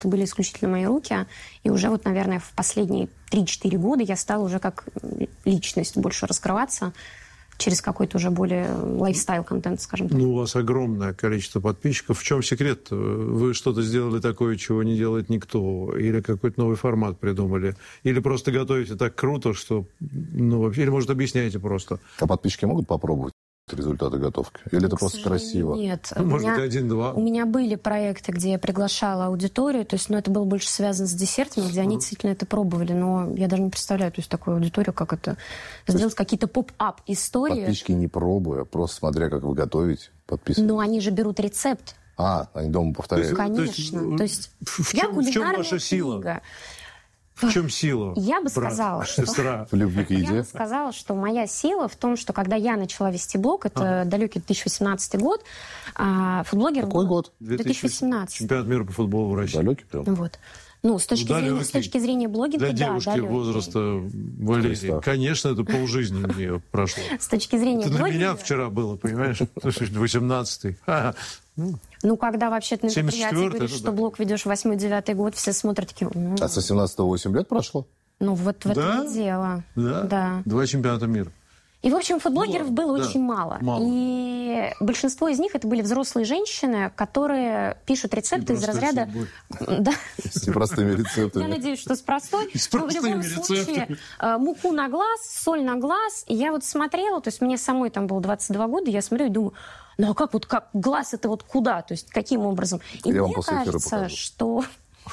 это были исключительно мои руки. И уже вот, наверное, в последние 3-4 года я стала уже как личность больше раскрываться через какой-то уже более лайфстайл-контент, скажем так. Ну, у вас огромное количество подписчиков. В чем секрет? Вы что-то сделали такое, чего не делает никто? Или какой-то новый формат придумали? Или просто готовите так круто, что... Ну, вообще, или, может, объясняете просто? А подписчики могут попробовать результаты готовки? Или это просто красиво? Нет. Может быть, 1-2? У меня были проекты, где я приглашала аудиторию, то есть, это было больше связано с десертами, где они действительно это пробовали, но я даже не представляю, то есть, такую аудиторию, как это... Сделать какие-то поп-ап истории. Подписчики не пробуя, просто смотря, как вы готовите, подписываются. Но они же берут рецепт. Они дома повторяют. Конечно. То есть, в чем ваша сила? В чем сила? Я бы сказала, что... В любви к еде? Я бы сказала, что моя сила в том, что когда я начала вести блог, это далекий 2018 год, фудблогер... Какой год? 2018. Чемпионат мира по футболу в России. Далекий прям? Вот. Ну, с точки зрения блогинга, для девушки далекий. возраста Валерии, конечно, это полжизни у нее прошло. С точки зрения это блогинга... на меня вчера было, понимаешь? 18-й. Ну, когда вообще ты на предприятии говоришь, что блог ведешь 8-9 год, все смотрят такие... А со 17-го 8 лет прошло? Ну, вот в этом и дело. Да? 2 чемпионата мира. И, в общем, футблогеров было очень мало. И большинство из них это были взрослые женщины, которые пишут рецепты из разряда... Да. С непростыми рецептами. Я надеюсь, что с простой. С простыми рецептами. Муку на глаз, соль на глаз. И я вот смотрела, то есть мне самой там было 22 года, я смотрю и думаю, ну а как глаз это вот куда? То есть каким образом? И мне кажется, что...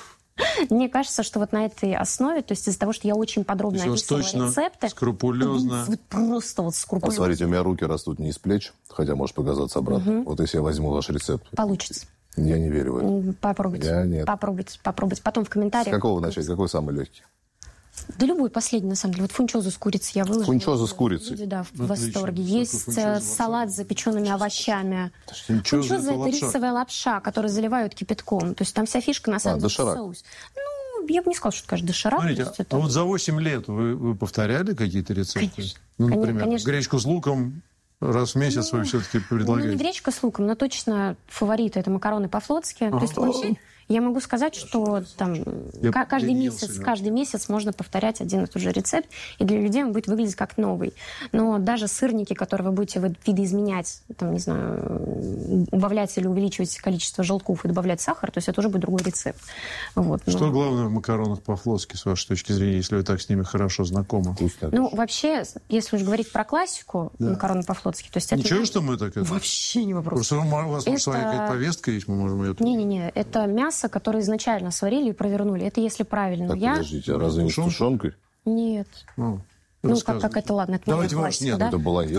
Мне кажется, что вот на этой основе, то есть из-за того, что я очень подробно описывала рецепты... скрупулезно. Просто вот скрупулезно. Смотрите, у меня руки растут не из плеч, хотя может показаться обратно. Вот если я возьму ваш рецепт... Получится. Я не верю в это. Попробуйте. Я нет. Попробуйте. Потом в комментариях... С какого начать? Какой самый легкий? Да любой последний, на самом деле. Вот фунчозу с курицей я выложила. Фунчозу с курицей? Люди, да, в восторге. Есть салат с запеченными овощами. Фунчоза – это рисовая лапша, которую заливают кипятком. То есть там вся фишка на самом деле в соусе. Ну, я бы не сказала, что это, конечно, доширак. Смотрите, это... а вот за 8 лет вы повторяли какие-то рецепты? Конечно. Ну, например, конечно. Гречку с луком раз в месяц вы все-таки предлагаете? Ну, не гречка с луком, но точно фавориты – это макароны по-флотски. То есть вообще... Я могу сказать, что там каждый месяц можно повторять один и тот же рецепт, и для людей он будет выглядеть как новый. Но даже сырники, которые вы будете видоизменять, там, не знаю, убавлять или увеличивать количество желтков и добавлять сахар, то есть это уже будет другой рецепт. Вот, Что главное в макаронах по-флотски, с вашей точки зрения, если вы так с ними хорошо знакомы? Ну, вообще, если уж говорить про классику, макароны по-флотски, то есть это... Ничего, что мы так... Вообще не вопрос. Просто у вас своя какая-то повестка есть, мы можем ее... Не-не-не, это мясо, которое изначально сварили и провернули. Это если правильно. Так, подождите, а разве не с тушенкой? Нет. Ну, как это, ладно, это моя классика, да? Это была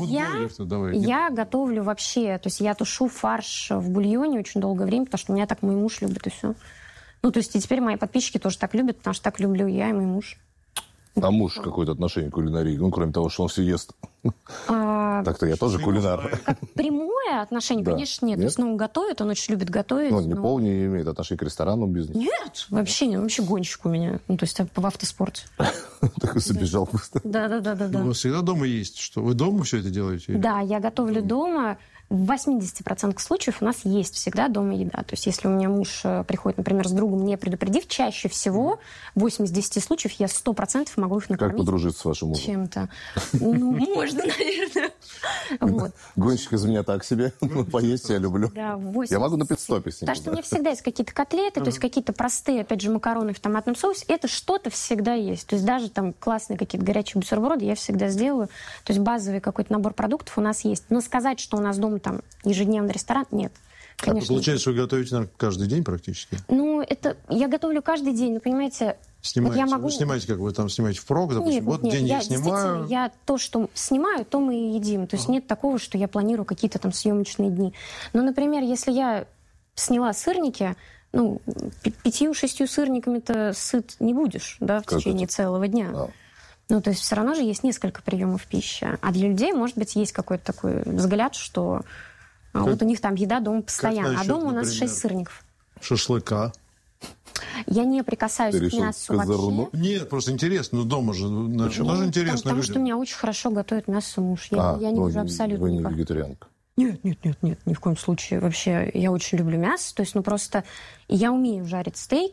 Я готовлю вообще, то есть я тушу фарш в бульоне очень долгое время, потому что меня так мой муж любит, и все. Ну, то есть и теперь мои подписчики тоже так любят, потому что так люблю я и мой муж. А муж какое-то отношение к кулинарии? Ну, кроме того, что он все ест. Так-то я тоже кулинар. Как прямое отношение, конечно, нет. То есть, он готовит, он очень любит готовить. Ну, не имеет отношения к ресторанному бизнесу? Нет, вообще нет. Вообще гонщик у меня. Ну, то есть, в автоспорте. Так и забежал просто. Да. У вас всегда дома есть что? Вы дома все это делаете? Да, я готовлю дома. В 80% случаев у нас есть всегда дома еда. То есть, если у меня муж приходит, например, с другом, не предупредив, чаще всего, 8 из 10 случаев, я 100% могу их накормить. Как подружиться с вашим мужем? Чем-то. Ну, можно, наверное. Вот. Гонщик из меня так себе. Поесть я люблю. Да, я могу на пит-стопе с ним. Потому что у меня всегда есть какие-то котлеты, то есть какие-то простые, опять же, макароны в томатном соусе. Это что-то всегда есть. То есть даже там классные какие-то горячие бутерброды я всегда сделаю. То есть базовый какой-то набор продуктов у нас есть. Но сказать, что у нас дома там ежедневный ресторан, нет. Конечно. Получается, вы готовите, наверное, каждый день практически? Ну, это я готовлю каждый день, но, понимаете... Снимаете? Вот я могу... Вы снимаете, как вы там снимаете впрок, допустим, нет, день я снимаю. Я то, что снимаю, то мы и едим. То есть нет такого, что я планирую какие-то там съемочные дни. Но, например, если я сняла сырники, 5-6 сырниками-то сыт не будешь, да, в течение целого дня. Да. Ну, то есть все равно же есть несколько приемов пищи. А для людей, может быть, есть какой-то такой взгляд, что вот у них там еда дома постоянно. А дома у нас 6 сырников. Шашлыка? Я не прикасаюсь к мясу вообще. Нет, просто интересно. Ну, дома же даже интересно. Потому что у меня очень хорошо готовит мясо муж. Я не вижу абсолютно вы не никак. вегетарианка. Нет, ни в коем случае. Вообще, я очень люблю мясо. То есть, просто я умею жарить стейки.